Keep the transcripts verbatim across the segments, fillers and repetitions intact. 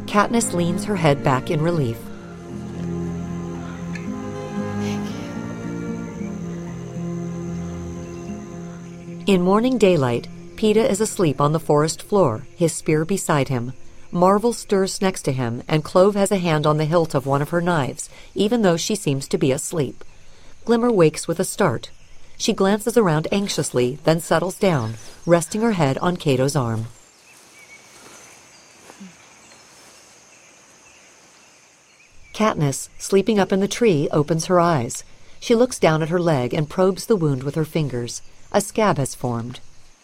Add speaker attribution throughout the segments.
Speaker 1: Katniss leans her head back in relief. In morning daylight, Peeta is asleep on the forest floor, his spear beside him. Marvel stirs next to him, and Clove has a hand on the hilt of one of her knives, even though she seems to be asleep. Glimmer wakes with a start. She glances around anxiously, then settles down, resting her head on Cato's arm. Katniss, sleeping up in the tree, opens her eyes. She looks down at her leg and probes the wound with her fingers. A scab has formed.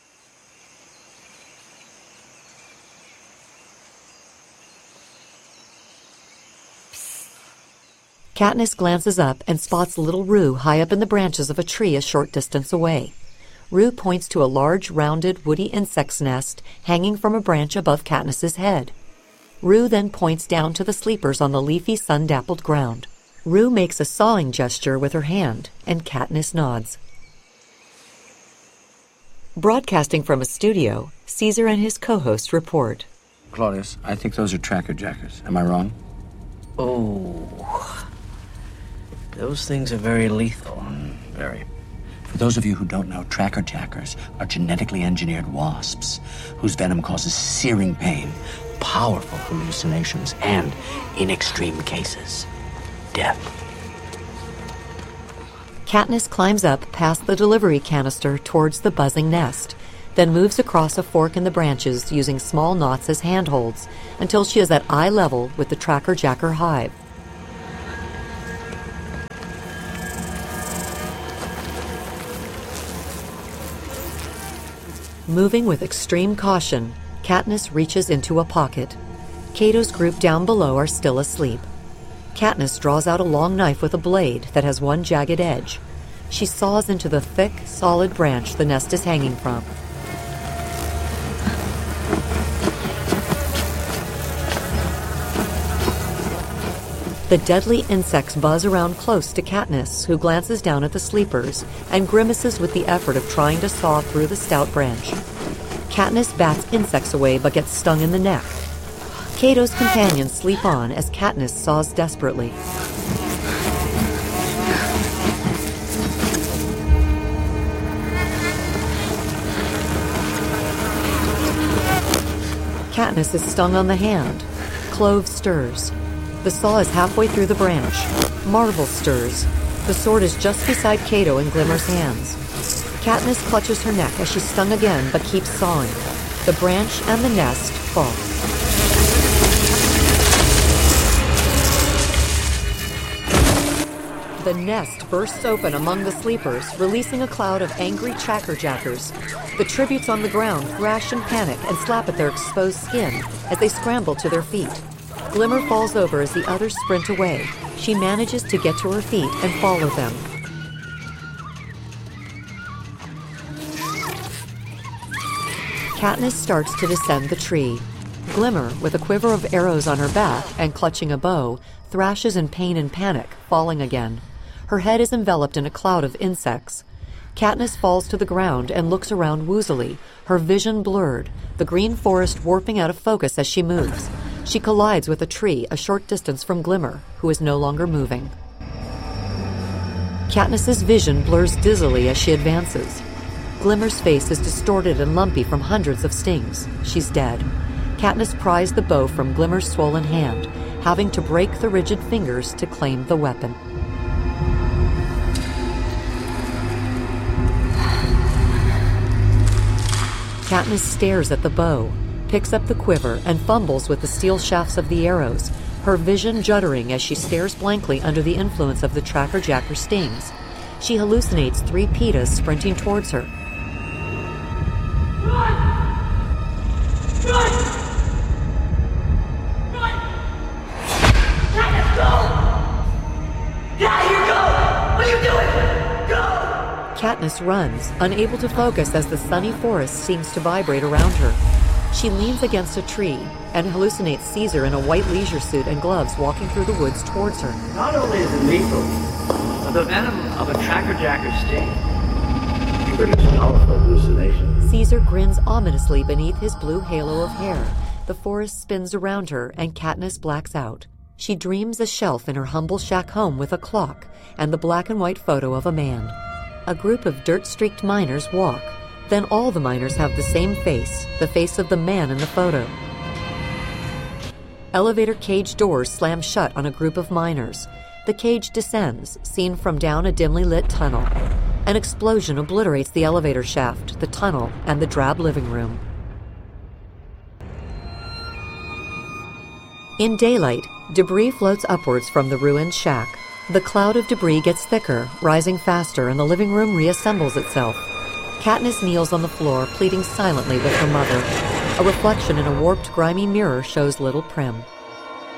Speaker 1: Katniss glances up and spots little Rue high up in the branches of a tree a short distance away. Rue points to a large, rounded, woody insect's nest hanging from a branch above Katniss's head. Rue then points down to the sleepers on the leafy, sun-dappled ground. Rue makes a sawing gesture with her hand, and Katniss nods. Broadcasting from a studio, Caesar and his co-host report.
Speaker 2: Claudius, I think those are tracker jackers. Am I wrong?
Speaker 3: Oh, those things are very lethal.
Speaker 2: Mm, very. For those of you who don't know, tracker jackers are genetically engineered wasps whose venom causes searing pain, powerful hallucinations, and, in extreme cases, death.
Speaker 1: Katniss climbs up past the delivery canister towards the buzzing nest, then moves across a fork in the branches using small knots as handholds until she is at eye level with the tracker jacker hive. Moving with extreme caution, Katniss reaches into a pocket. Cato's group down below are still asleep. Katniss draws out a long knife with a blade that has one jagged edge. She saws into the thick, solid branch the nest is hanging from. The deadly insects buzz around close to Katniss, who glances down at the sleepers and grimaces with the effort of trying to saw through the stout branch. Katniss bats insects away but gets stung in the neck. Cato's companions sleep on as Katniss saws desperately. Katniss is stung on the hand. Clove stirs. The saw is halfway through the branch. Marvel stirs. The sword is just beside Cato in Glimmer's hands. Katniss clutches her neck as she's stung again but keeps sawing. The branch and the nest fall. The nest bursts open among the sleepers, releasing a cloud of angry tracker-jackers. The tributes on the ground thrash in panic and slap at their exposed skin as they scramble to their feet. Glimmer falls over as the others sprint away. She manages to get to her feet and follow them. Katniss starts to descend the tree. Glimmer, with a quiver of arrows on her back and clutching a bow, thrashes in pain and panic, falling again. Her head is enveloped in a cloud of insects. Katniss falls to the ground and looks around woozily, her vision blurred, the green forest warping out of focus as she moves. She collides with a tree a short distance from Glimmer, who is no longer moving. Katniss's vision blurs dizzily as she advances. Glimmer's face is distorted and lumpy from hundreds of stings. She's dead. Katniss pries the bow from Glimmer's swollen hand, having to break the rigid fingers to claim the weapon. Katniss stares at the bow, picks up the quiver, and fumbles with the steel shafts of the arrows, her vision juddering as she stares blankly under the influence of the tracker-jacker stings. She hallucinates three Peetas sprinting towards her.
Speaker 4: Run! Run! Run! Katniss, go! Get out of here, go! What are you doing? Go!
Speaker 1: Katniss runs, unable to focus as the sunny forest seems to vibrate around her. She leans against a tree and hallucinates Caesar in a white leisure suit and gloves walking through the woods towards her.
Speaker 5: Not only is it lethal, but the venom of a tracker-jacker sting
Speaker 6: produces powerful hallucinations.
Speaker 1: Caesar grins ominously beneath his blue halo of hair, The forest spins around her and Katniss blacks out. She dreams a shelf in her humble shack home with a clock and the black and white photo of a man. A group of dirt-streaked miners walk. Then all the miners have the same face, the face of the man in the photo. Elevator cage doors slam shut on a group of miners. The cage descends, seen from down a dimly lit tunnel. An explosion obliterates the elevator shaft, the tunnel, and the drab living room. In daylight, debris floats upwards from the ruined shack. The cloud of debris gets thicker, rising faster, and the living room reassembles itself. Katniss kneels on the floor, pleading silently with her mother. A reflection in a warped, grimy mirror shows little Prim.